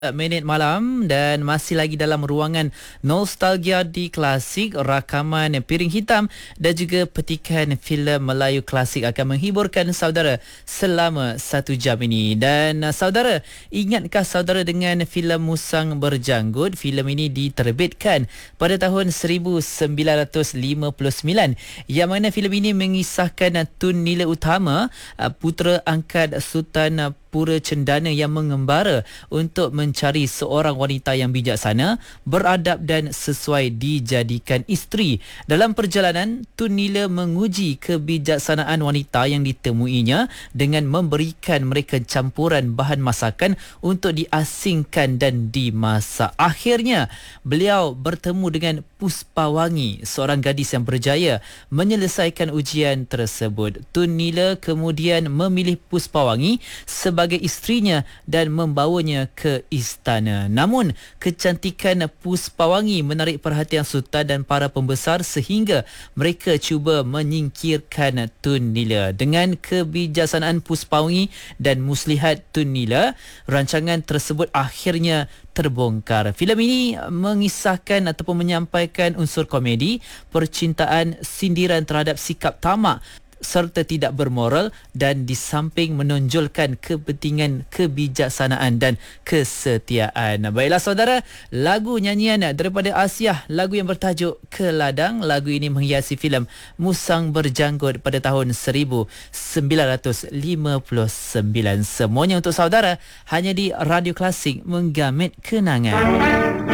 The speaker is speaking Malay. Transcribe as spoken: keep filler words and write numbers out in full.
Minit malam dan masih lagi dalam ruangan nostalgia di Klasik. Rakaman Piring Hitam dan juga petikan filem Melayu klasik akan menghiburkan saudara selama satu jam ini. Dan uh, saudara, ingatkah saudara dengan filem Musang Berjanggut? Filem ini diterbitkan pada tahun seribu sembilan ratus lima puluh sembilan, yang mana filem ini mengisahkan uh, Tun Nila Utama, uh, putera angkat Sultan uh, Pura Cendana yang mengembara untuk mencari seorang wanita yang bijaksana, beradab dan sesuai dijadikan isteri. Dalam perjalanan, Tun Nila menguji kebijaksanaan wanita yang ditemuinya dengan memberikan mereka campuran bahan masakan untuk diasingkan dan dimasak. Akhirnya, beliau bertemu dengan Puspawangi, seorang gadis yang berjaya menyelesaikan ujian tersebut. Tun Nila kemudian memilih Puspawangi sebagai sebagai isterinya dan membawanya ke istana. Namun, kecantikan Puspawangi menarik perhatian Sultan dan para pembesar sehingga mereka cuba menyingkirkan Tun Nila. Dengan kebijaksanaan Puspawangi dan muslihat Tun Nila, rancangan tersebut akhirnya terbongkar. Filem ini mengisahkan ataupun menyampaikan unsur komedi, percintaan, sindiran terhadap sikap tamak serta tidak bermoral, dan di samping menonjolkan kepentingan kebijaksanaan dan kesetiaan. Baiklah saudara, lagu nyanyian daripada Asiah, lagu yang bertajuk Keladang. Lagu ini menghiasi filem Musang Berjanggut pada tahun seribu sembilan ratus lima puluh sembilan. Semuanya untuk saudara hanya di Radio Klasik, menggamit kenangan.